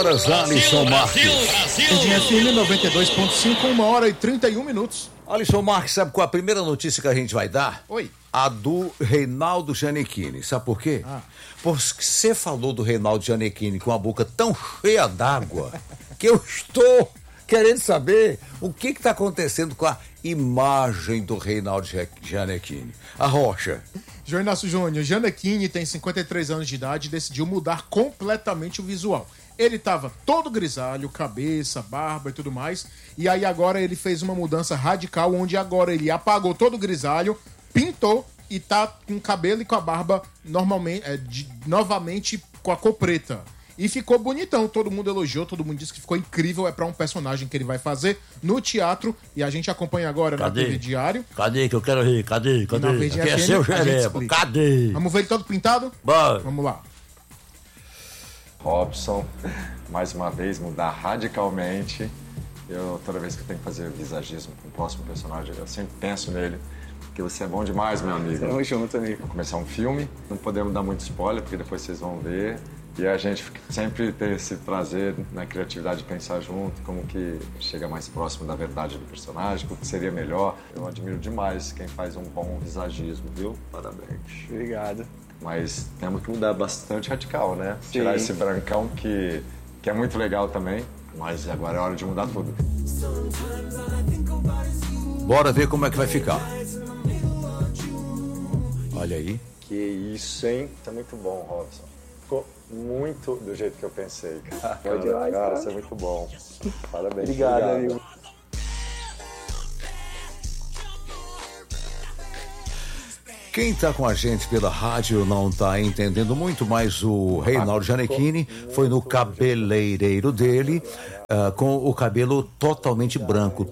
Alisson Marques. FM 92.5, 1h31. Alisson Marques, sabe qual a primeira notícia que a gente vai dar? Oi. A do Reinaldo Gianecchini. Sabe por quê? Porque você falou do Reinaldo Gianecchini com a boca tão cheia d'água que eu estou querendo saber o que está acontecendo com a imagem do Reinaldo Gianecchini. A Rocha. João Inácio Júnior, Gianecchini tem 53 anos de idade e decidiu mudar completamente o visual. Ele tava todo grisalho, cabeça, barba e tudo mais. E aí agora ele fez uma mudança radical, onde agora ele apagou todo o grisalho, pintou e tá com o cabelo e com a barba novamente com a cor preta. E ficou bonitão, todo mundo elogiou, todo mundo disse que ficou incrível. É pra um personagem que ele vai fazer no teatro. E a gente acompanha agora na TV Diário. Cadê que eu quero rir? Cadê? Aqui é seu Jereba, cadê? Vamos ver ele todo pintado? Bora. Vamos lá. Robson, mais uma vez, mudar radicalmente. Toda vez que eu tenho que fazer visagismo com o próximo personagem, eu sempre penso nele, porque você é bom demais, meu amigo. Tamo junto, amigo. Vou começar um filme, não podemos dar muito spoiler, porque depois vocês vão ver. E a gente sempre tem esse prazer na criatividade de pensar junto, como que chega mais próximo da verdade do personagem, o que seria melhor. Eu admiro demais quem faz um bom visagismo, viu? Parabéns. Obrigado. Mas temos que mudar bastante radical, né? Sim. Tirar esse brancão que é muito legal também, mas agora é hora de mudar tudo. Bora ver como é que vai ficar. Olha aí. Que isso, hein? Tá muito bom, Robson. Ficou muito do jeito que eu pensei, cara. Cara, isso é muito bom. Parabéns. Obrigado, amigo. Quem está com a gente pela rádio não está entendendo muito, mas o Reinaldo Gianecchini foi no cabeleireiro dele com o cabelo totalmente branco,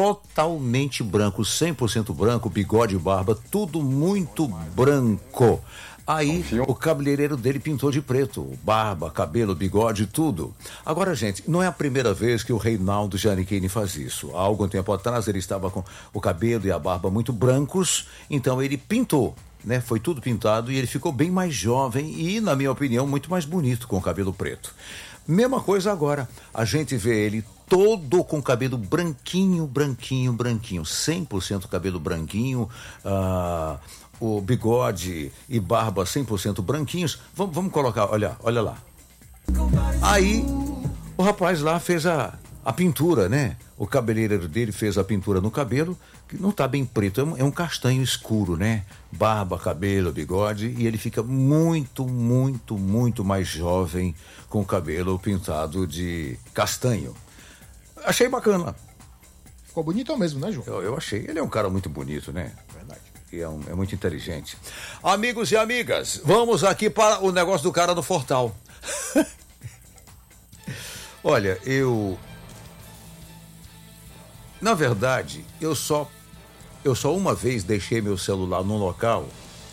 100% branco, bigode e barba, tudo muito branco. Aí o cabeleireiro dele pintou de preto, barba, cabelo, bigode, tudo. Agora, gente, não é a primeira vez que o Reinaldo Gianecchini faz isso. Há algum tempo atrás ele estava com o cabelo e a barba muito brancos, então ele pintou, né? Foi tudo pintado e ele ficou bem mais jovem e, na minha opinião, muito mais bonito com o cabelo preto. Mesma coisa agora, a gente vê ele todo com cabelo branquinho, 100% cabelo branquinho, o bigode e barba 100% branquinhos. Vamos colocar, olha lá. Aí o rapaz lá fez a pintura, né? O cabeleireiro dele fez a pintura no cabelo, que não tá bem preto, é um castanho escuro, né? Barba, cabelo, bigode, e ele fica muito mais jovem com o cabelo pintado de castanho. Achei bacana. Ficou bonitão mesmo, né, João? Eu achei. Ele é um cara muito bonito, né? Verdade. E é muito inteligente. Amigos e amigas, vamos aqui para o negócio do cara do Fortal. Olha, na verdade, eu só uma vez deixei meu celular num local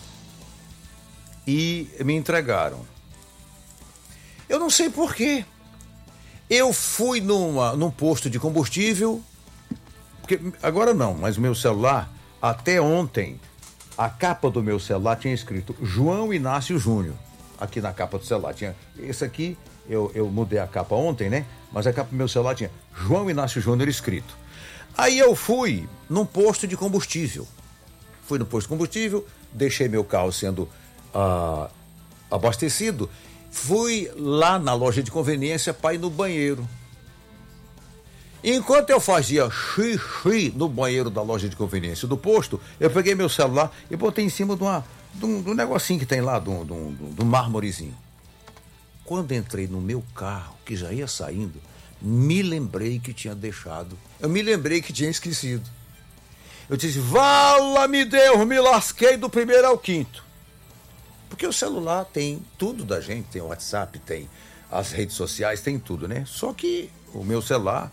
e me entregaram. Eu não sei por quê. Eu fui num posto de combustível, porque agora não, mas o meu celular, até ontem, a capa do meu celular tinha escrito João Inácio Júnior. Aqui na capa do celular tinha esse aqui, eu mudei a capa ontem, né? Mas a capa do meu celular tinha João Inácio Júnior escrito. Aí eu fui num posto de combustível. Fui no posto de combustível, deixei meu carro sendo abastecido, fui lá na loja de conveniência para ir no banheiro. Enquanto eu fazia xixi no banheiro da loja de conveniência do posto, eu peguei meu celular e botei em cima de um negocinho que tem lá, de um mármorezinho. Quando entrei no meu carro, que já ia saindo, me lembrei que tinha deixado. Eu me lembrei que tinha esquecido. Eu disse, vala-me Deus, me lasquei do primeiro ao quinto. Porque o celular tem tudo da gente, tem o WhatsApp, tem as redes sociais, tem tudo, né? Só que o meu celular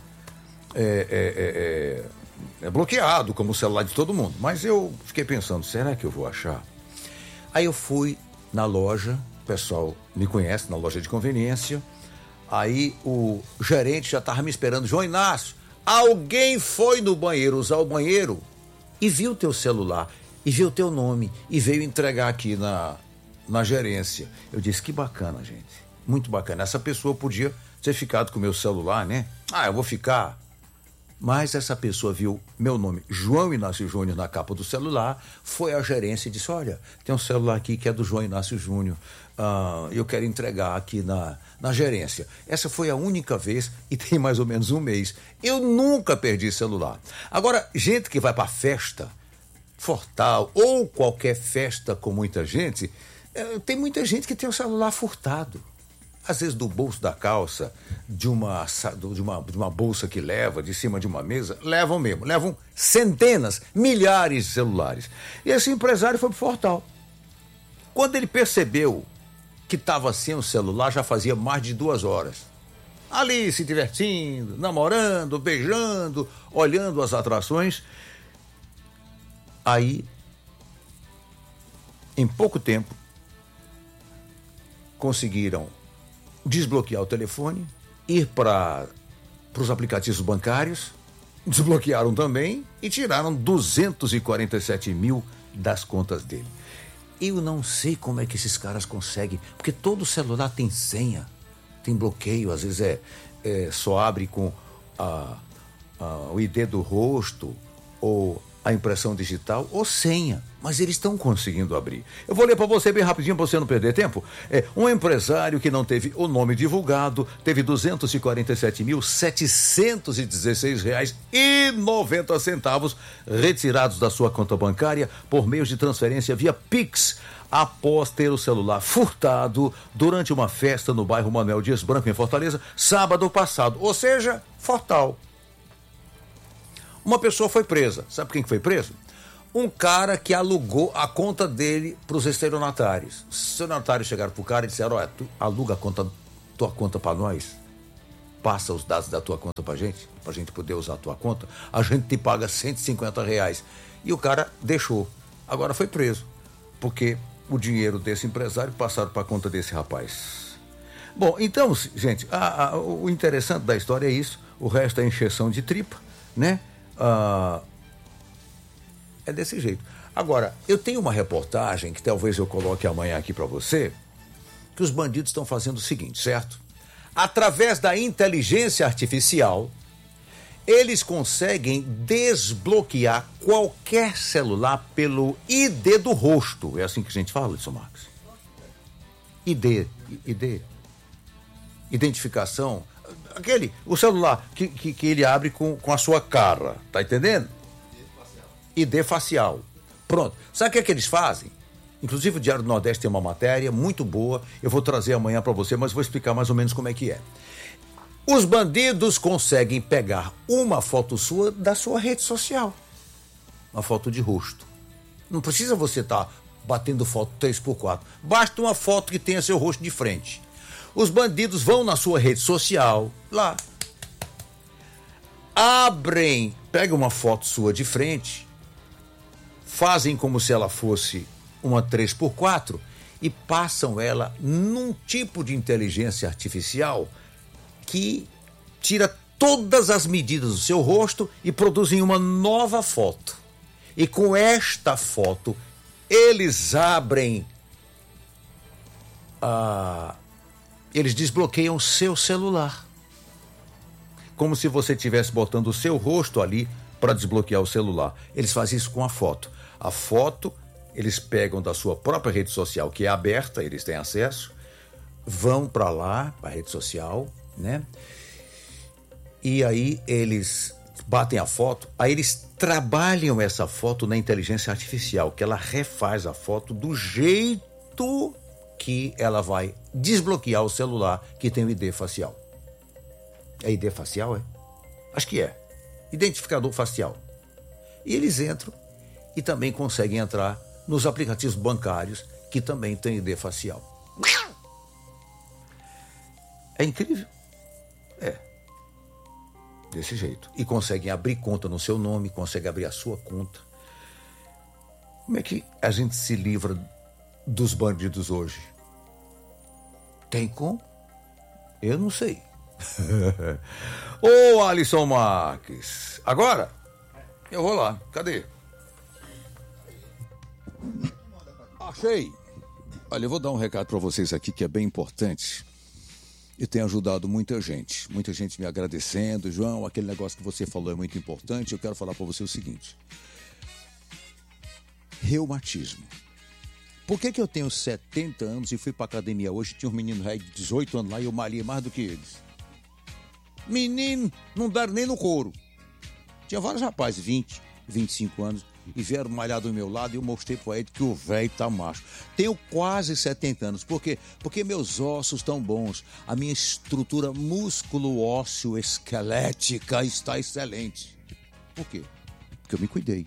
é bloqueado, como o celular de todo mundo. Mas eu fiquei pensando, será que eu vou achar? Aí eu fui na loja, o pessoal me conhece, na loja de conveniência. Aí o gerente já estava me esperando. João Inácio, alguém foi no banheiro usar o banheiro e viu o teu celular, e viu o teu nome, e veio entregar aqui na gerência. Eu disse, que bacana, gente. Muito bacana. Essa pessoa podia ter ficado com o meu celular, né? Eu vou ficar. Mas essa pessoa viu meu nome, João Inácio Júnior, na capa do celular, foi à gerência e disse, olha, tem um celular aqui que é do João Inácio Júnior, eu quero entregar aqui na gerência. Essa foi a única vez e tem mais ou menos um mês. Eu nunca perdi celular. Agora, gente que vai para festa, Fortal ou qualquer festa com muita gente, tem muita gente que tem o celular furtado. Às vezes do bolso da calça, de uma bolsa que leva, de cima de uma mesa, levam centenas, milhares de celulares. E esse empresário foi pro Fortal. Quando ele percebeu que estava sem o celular, já fazia mais de 2 horas. Ali se divertindo, namorando, beijando, olhando as atrações. Aí, em pouco tempo, conseguiram desbloquear o telefone, ir para os aplicativos bancários, desbloquearam também e tiraram 247 mil das contas dele. Eu não sei como é que esses caras conseguem, porque todo celular tem senha, tem bloqueio, às vezes só abre com o ID do rosto ou a impressão digital ou senha, mas eles estão conseguindo abrir. Eu vou ler para você bem rapidinho para você não perder tempo. Um empresário que não teve o nome divulgado teve R$ 247.716,90 retirados da sua conta bancária por meio de transferência via Pix, após ter o celular furtado durante uma festa no bairro Manuel Dias Branco, em Fortaleza, sábado passado, ou seja, Fortal. Uma pessoa foi presa. Sabe quem que foi preso? Um cara que alugou a conta dele para os estelionatários. Os estelionatários chegaram pro cara e disseram, olha, tu aluga tua conta para nós, passa os dados da tua conta pra gente poder usar a tua conta, a gente te paga R$150. E o cara deixou. Agora foi preso, porque o dinheiro desse empresário passaram para a conta desse rapaz. Bom, então, gente, o interessante da história é isso, o resto é encheção de tripa, né? É desse jeito. Agora, eu tenho uma reportagem que talvez eu coloque amanhã aqui para você, que os bandidos estão fazendo o seguinte, certo? Através da inteligência artificial, eles conseguem desbloquear qualquer celular pelo ID do rosto. É assim que a gente fala, Edson Marques? ID. Identificação. O celular que ele abre com a sua cara, tá entendendo? ID facial. Pronto. Sabe o que é que eles fazem? Inclusive o Diário do Nordeste tem uma matéria muito boa, eu vou trazer amanhã para você, mas vou explicar mais ou menos como é que é. Os bandidos conseguem pegar uma foto sua da sua rede social. Uma foto de rosto. Não precisa você estar batendo foto 3x4. Basta uma foto que tenha seu rosto de frente. Os bandidos vão na sua rede social, lá, abrem, pegam uma foto sua de frente, fazem como se ela fosse uma 3x4 e passam ela num tipo de inteligência artificial que tira todas as medidas do seu rosto e produzem uma nova foto. E com esta foto, eles abrem eles desbloqueiam o seu celular. Como se você estivesse botando o seu rosto ali para desbloquear o celular. Eles fazem isso com a foto. A foto, eles pegam da sua própria rede social, que é aberta, eles têm acesso, vão para lá, para a rede social, né? E aí eles batem a foto, aí eles trabalham essa foto na inteligência artificial, que ela refaz a foto do jeito que ela vai desbloquear o celular que tem o ID facial. É ID facial, é? Acho que é. Identificador facial. E eles entram e também conseguem entrar nos aplicativos bancários que também têm ID facial. É incrível? É. Desse jeito. E conseguem abrir conta no seu nome, conseguem abrir a sua conta. Como é que a gente se livra dos bandidos hoje? Tem como? Eu não sei. Ô, Alisson Marques, agora eu vou lá, cadê? Achei. Olha, eu vou dar um recado para vocês aqui que é bem importante. e tem ajudado muita gente me agradecendo. João, aquele negócio que você falou é muito importante. Eu quero falar para você o seguinte: reumatismo. Por que eu tenho 70 anos e fui para academia hoje? Tinha um menino de 18 anos lá e eu malhei mais do que eles. Menino, não deram nem no couro. Tinha vários rapazes, 20, 25 anos, e vieram malhar do meu lado e eu mostrei para ele que o velho tá macho. Tenho quase 70 anos. Por quê? Porque meus ossos estão bons. A minha estrutura músculo-ósseo-esquelética está excelente. Por quê? Porque eu me cuidei.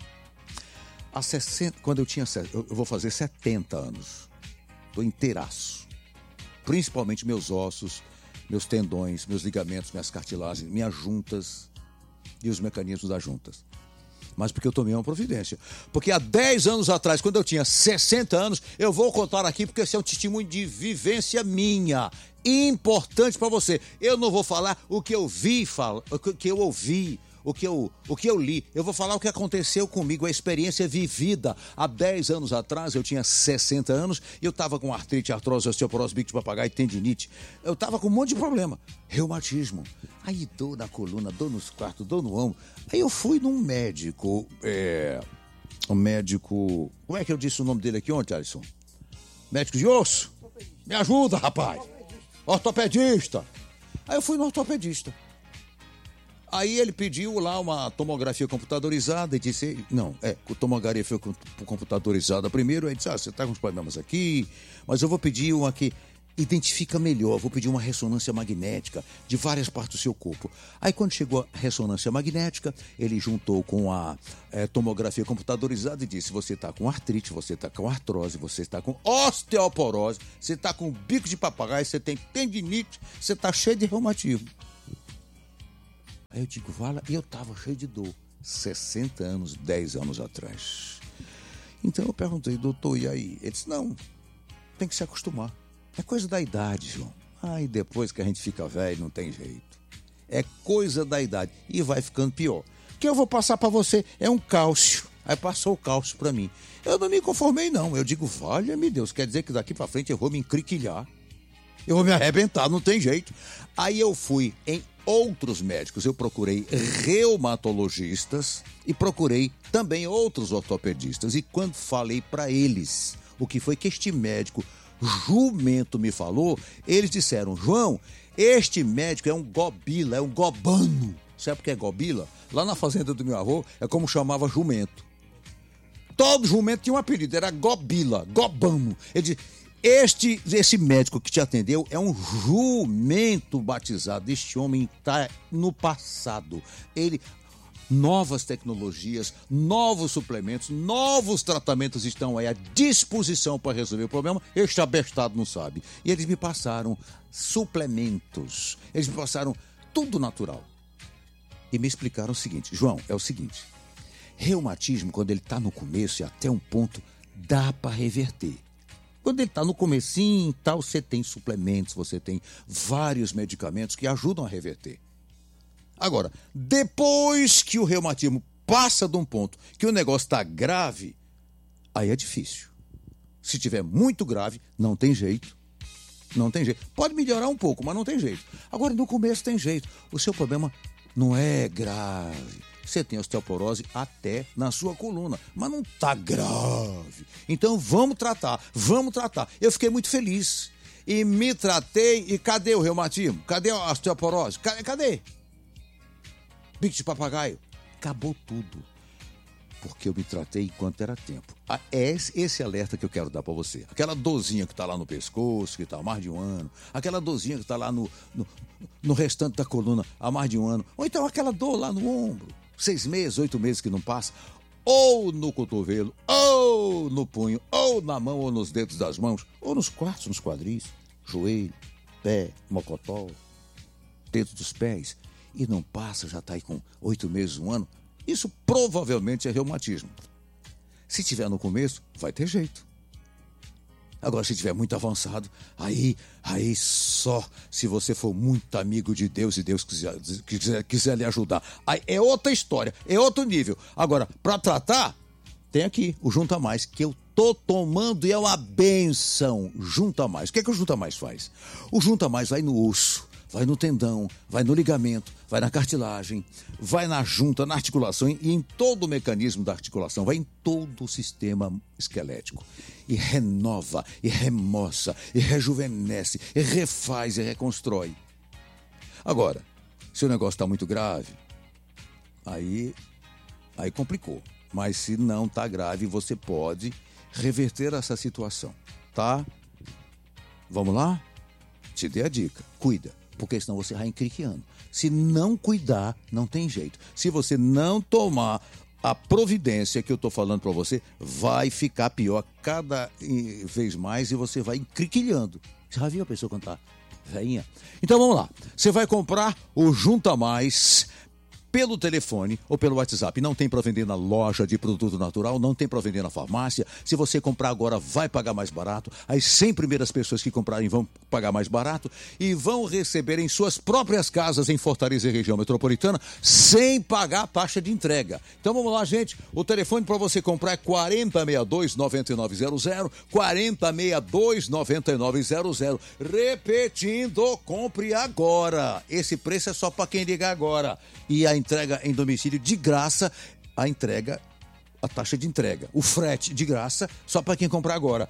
Quando eu tinha... Eu vou fazer 70 anos. Estou inteiraço. Principalmente meus ossos, meus tendões, meus ligamentos, minhas cartilagens, minhas juntas e os mecanismos das juntas. Mas porque eu tomei uma providência. Porque há 10 anos atrás, quando eu tinha 60 anos, eu vou contar aqui porque esse é um testemunho de vivência minha. Importante para você. Eu não vou falar o que eu vi, o que eu ouvi, o que eu li. Eu vou falar o que aconteceu comigo, a experiência vivida. Há 10 anos atrás, eu tinha 60 anos e eu estava com artrite, artrose, osteoporose, bico de papagaio, tendinite. Eu estava com um monte de problema. Reumatismo. Aí dor na coluna, dor nos quartos, dor no ombro. Aí eu fui num médico, um médico... Como é que eu disse o nome dele aqui ontem, Alisson? Médico de osso? Me ajuda, rapaz. Ortopedista. Aí eu fui no ortopedista. Aí ele pediu lá uma tomografia computadorizada e disse... Não, tomografia computadorizada primeiro. Aí disse, você está com os problemas aqui, mas eu vou pedir uma que identifica melhor. Vou pedir uma ressonância magnética de várias partes do seu corpo. Aí quando chegou a ressonância magnética, ele juntou com a tomografia computadorizada e disse, você está com artrite, você está com artrose, você está com osteoporose, você está com bico de papagaio, você tem tendinite, você está cheio de reumatismo. Aí eu digo, e eu estava cheio de dor. 60 anos, 10 anos atrás. Então eu perguntei, doutor, e aí? Ele disse, não, tem que se acostumar. É coisa da idade, João. Aí depois que a gente fica velho, não tem jeito. É coisa da idade. E vai ficando pior. O que eu vou passar para você é um cálcio. Aí passou o cálcio para mim. Eu não me conformei, não. Eu digo, valha-me Deus, quer dizer que daqui para frente eu vou me encriquilhar. Eu vou me arrebentar, não tem jeito. Aí eu fui em outros médicos. Eu procurei reumatologistas e procurei também outros ortopedistas. E quando falei para eles o que foi que este médico jumento me falou, eles disseram, João, este médico é um gobila, é um gobano. Sabe o que é gobila? Lá na fazenda do meu avô é como chamava jumento. Todo jumento tinha um apelido, era gobila, gobano. Ele disse, esse médico que te atendeu é um jumento batizado. Este homem está no passado. Novas tecnologias, novos suplementos, novos tratamentos estão aí à disposição para resolver o problema. Este abestado não sabe. E eles me passaram suplementos. Eles me passaram tudo natural. E me explicaram o seguinte, João, é o seguinte. Reumatismo, quando ele está no começo e até um ponto, dá para reverter. Quando ele está no comecinho e tal, você tem suplementos, você tem vários medicamentos que ajudam a reverter. Agora, depois que o reumatismo passa de um ponto que o negócio está grave, aí é difícil. Se tiver muito grave, não tem jeito. Não tem jeito. Pode melhorar um pouco, mas não tem jeito. Agora, no começo tem jeito. O seu problema não é grave. Você tem osteoporose até na sua coluna, mas não está grave. Então vamos tratar. Eu fiquei muito feliz e me tratei. E cadê o reumatismo? Cadê a osteoporose? Cadê? Bico de papagaio. Acabou tudo. Porque eu me tratei enquanto era tempo. É esse alerta que eu quero dar para você. Aquela dorzinha que está lá no pescoço, que está há mais de um ano. Aquela dorzinha que está lá no restante da coluna há mais de um ano. Ou então aquela dor lá no ombro. 6 meses, 8 meses que não passa, ou no cotovelo, ou no punho, ou na mão, ou nos dedos das mãos, ou nos quartos, nos quadris, joelho, pé, mocotó, dedos dos pés, e não passa, já está aí com 8 meses, 1 ano, isso provavelmente é reumatismo. Se tiver no começo, vai ter jeito. Agora, se tiver muito avançado, aí só se você for muito amigo de Deus e Deus quiser lhe ajudar. Aí é outra história, é outro nível. Agora, para tratar, tem aqui o Junta Mais, que eu tô tomando e é uma benção. Junta Mais. O que é que o Junta Mais faz? O Junta Mais vai no osso, vai no tendão, vai no ligamento, vai na cartilagem, vai na junta, na articulação e em todo o mecanismo da articulação, vai em todo o sistema esquelético. E renova, e remoça, e rejuvenesce, e refaz, e reconstrói. Agora, se o negócio está muito grave, aí complicou. Mas se não está grave, você pode reverter essa situação, tá? Vamos lá? Te dei a dica. Cuida, porque senão você vai encriqueando. Se não cuidar, não tem jeito. Se você não tomar a providência que eu estou falando para você, vai ficar pior cada vez mais e você vai encriquilhando. Você já viu a pessoa quando tá velhinha? Então vamos lá. Você vai comprar o Junta Mais pelo telefone ou pelo WhatsApp. Não tem para vender na loja de produto natural, não tem para vender na farmácia. Se você comprar agora, vai pagar mais barato. As 100 primeiras pessoas que comprarem vão pagar mais barato e vão receber em suas próprias casas em Fortaleza e região metropolitana sem pagar a taxa de entrega. Então vamos lá, gente. O telefone para você comprar é 4062-9900, 4062-9900. Repetindo, compre agora. Esse preço é só para quem ligar agora. E a entrega em domicílio de graça, a taxa de entrega, o frete de graça, só para quem comprar agora.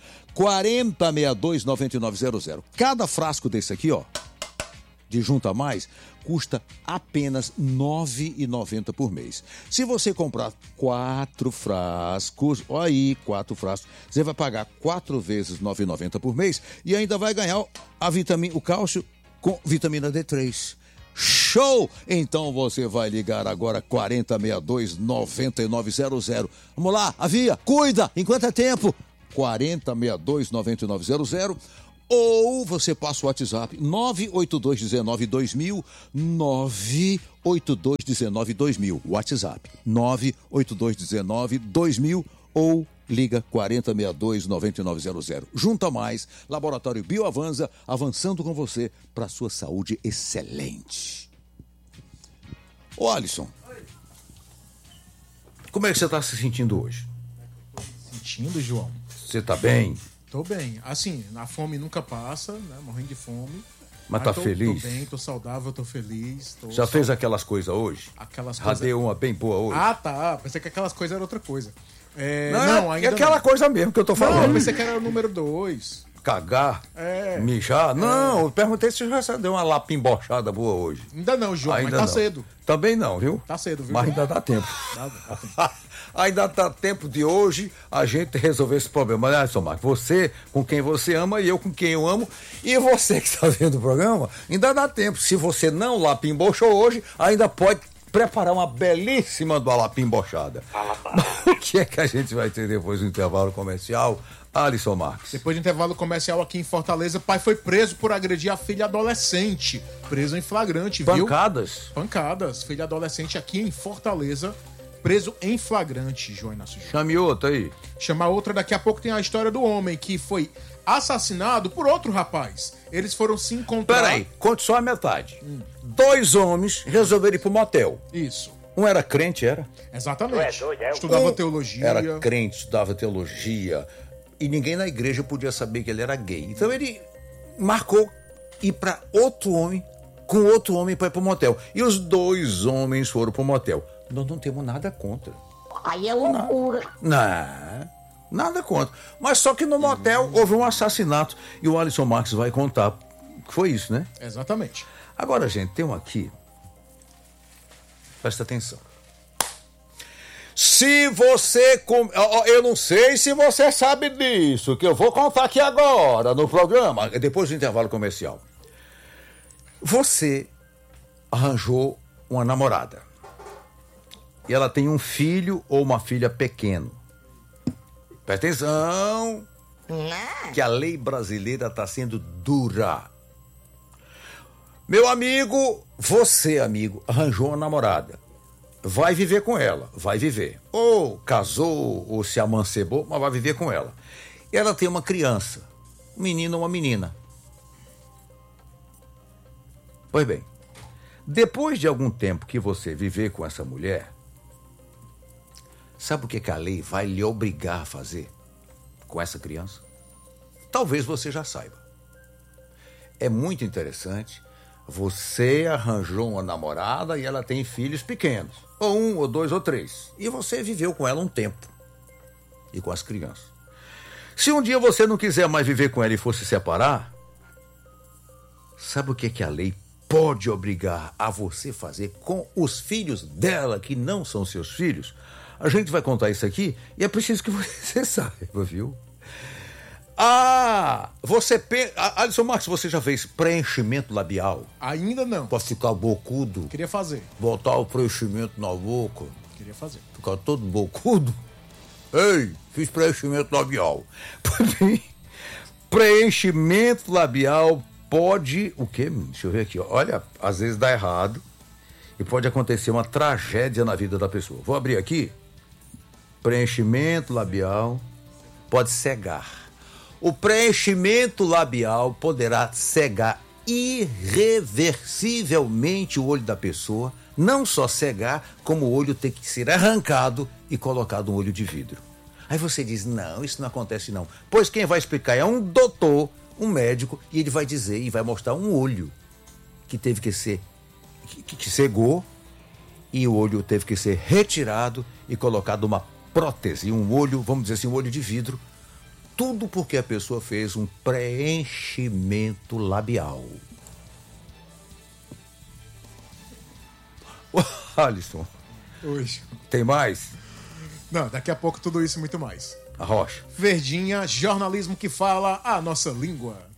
4062-9900. Cada frasco desse aqui, ó, de Junta Mais, custa apenas R$ 9,90 por mês. Se você comprar 4 frascos, olha aí, 4 frascos, você vai pagar 4 vezes R$ 9,90 por mês e ainda vai ganhar o cálcio com vitamina D3. Show! Então você vai ligar agora 4062-9900. Vamos lá, avia, cuida, enquanto é tempo. 4062-9900. Ou você passa o WhatsApp 982192000, 982192000. WhatsApp 982192000 ou liga 4062-9900. Junta Mais, Laboratório Bioavanza, avançando com você para sua saúde excelente. Ô Alisson, como é que você está se sentindo hoje? Sentindo, João? Você está bem? Tô bem. Assim, a fome nunca passa, né? Morrendo de fome. Mas tá feliz? Tô bem, tô saudável, tô feliz. Já fez aquelas coisas hoje? Aquelas Já coisas... deu uma bem boa hoje? Ah, tá. Pensei que aquelas coisas eram outra coisa. Não, ainda é aquela coisa mesmo que eu tô falando. Não, pensei que era o número 2. Cagar? Mijar? Não, eu perguntei se já deu uma lapa embochada boa hoje. Ainda não, João, ainda mas tá não. cedo. Também não, viu? Tá cedo, viu? Mas ainda dá tempo. Dá tempo. Ainda dá tempo de hoje a gente resolver esse problema. Olha só, Marcos, você com quem você ama e eu com quem eu amo. E você que está vendo o programa, ainda dá tempo. Se você não lapa embochou hoje, ainda pode preparar uma belíssima do lapa embochada. O que é que a gente vai ter depois do intervalo comercial? Alisson Marques. Depois do intervalo comercial aqui em Fortaleza, pai foi preso por agredir a filha adolescente. Preso em flagrante, viu? Pancadas? Pancadas. Filha adolescente aqui em Fortaleza, preso em flagrante, João Inácio. Chame outra aí. Chama outra, daqui a pouco tem a história do homem que foi assassinado por outro rapaz. Eles foram se encontrar... Peraí, conte só a metade. 2 homens resolveram ir pro motel. Isso. Um era crente, era? Exatamente. Estudava teologia. Era crente, estudava teologia. E ninguém na igreja podia saber que ele era gay. Então ele marcou ir para outro homem, com outro homem para ir pro motel. E os 2 homens foram pro motel. Nós não temos nada contra. Aí é loucura. Não, nada contra. Mas só que no motel houve um assassinato. E o Alisson Marques vai contar que foi isso, né? Exatamente. Agora, gente, tem um aqui. Presta atenção. Se você... Eu não sei se você sabe disso, que eu vou contar aqui agora no programa, depois do intervalo comercial. Você arranjou uma namorada. E ela tem um filho ou uma filha pequeno. Presta atenção, que a lei brasileira está sendo dura. Meu amigo, você, amigo, arranjou uma namorada. Vai viver com ela, vai viver. Ou casou, ou se amancebou, mas vai viver com ela. E ela tem uma criança, um menino ou uma menina. Pois bem, depois de algum tempo que você viver com essa mulher, sabe o que a lei vai lhe obrigar a fazer? com essa criança? Talvez você já saiba. É muito interessante. Você arranjou uma namorada e ela tem filhos pequenos. Ou 1, ou 2, ou 3. E você viveu com ela um tempo. E com as crianças. Se um dia você não quiser mais viver com ela e for se separar, sabe o que a lei pode obrigar a você fazer com os filhos dela, que não são seus filhos? A gente vai contar isso aqui e é preciso que você saiba, viu? Alisson Marques, você já fez preenchimento labial? Ainda não. Pra ficar bocudo? Queria fazer. Botar o preenchimento na boca? Queria fazer. Ficar todo bocudo? Ei, fiz preenchimento labial. Preenchimento labial pode... O quê? Deixa eu ver aqui. Olha, às vezes dá errado e pode acontecer uma tragédia na vida da pessoa. Vou abrir aqui. Preenchimento labial pode cegar. O preenchimento labial poderá cegar irreversivelmente o olho da pessoa. Não só cegar, como o olho ter que ser arrancado e colocado um olho de vidro. Aí você diz, não, isso não acontece não. Pois quem vai explicar é um doutor, um médico, e ele vai dizer e vai mostrar um olho que teve que ser, que cegou, e o olho teve que ser retirado e colocado uma prótese, um olho, vamos dizer assim, um olho de vidro. Tudo porque a pessoa fez um preenchimento labial. Alisson. Hoje. Tem mais? Não, daqui a pouco tudo isso e muito mais. A Rocha. Verdinha, jornalismo que fala a nossa língua.